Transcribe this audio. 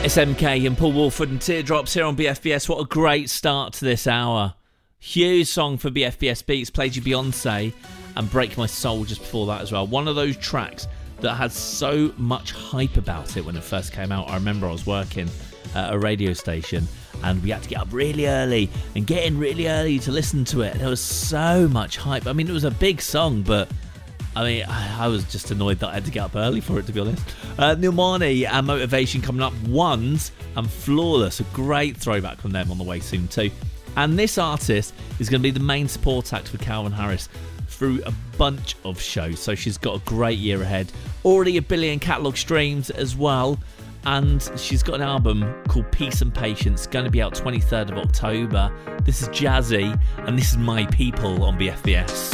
It's MK and Paul Woolford and Teardrops here on BFBS. What a great start to this hour. Huge song for BFBS Beats. Played you Beyonce and Break My Soul just before that as well. One of those tracks that had so much hype about it when it first came out. I remember I was working at a radio station and we had to get up really early and get in really early to listen to it. There was so much hype. I mean, it was a big song, but I was just annoyed that I had to get up early for it, to be honest. Normani and Motivation coming up. Ones and Flawless, a great throwback from them on the way soon too. And this artist is going to be the main support act for Calvin Harris through a bunch of shows, so she's got a great year ahead. Already 1 billion catalogue streams as well, and she's got an album called Peace and Patience, going to be out 23rd of October. This is Jazzy, and this is My People on BFBS.